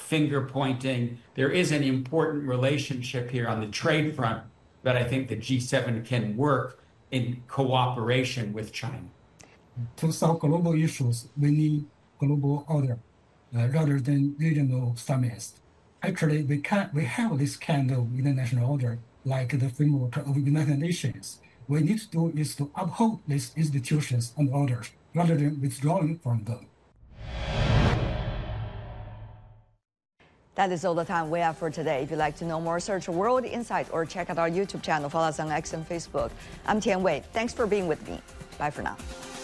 finger pointing. There is an important relationship here on the trade front that I think the G7 can work in cooperation with China. To solve global issues, we need global order rather than regional summits. Actually, we have this kind of international order, like the framework of United Nations. What we need to do is to uphold these institutions and orders rather than withdrawing from them. That is all the time we have for today. If you'd like to know more, search World Insight or check out our YouTube channel. Follow us on X and Facebook. I'm Tian Wei. Thanks for being with me. Bye for now.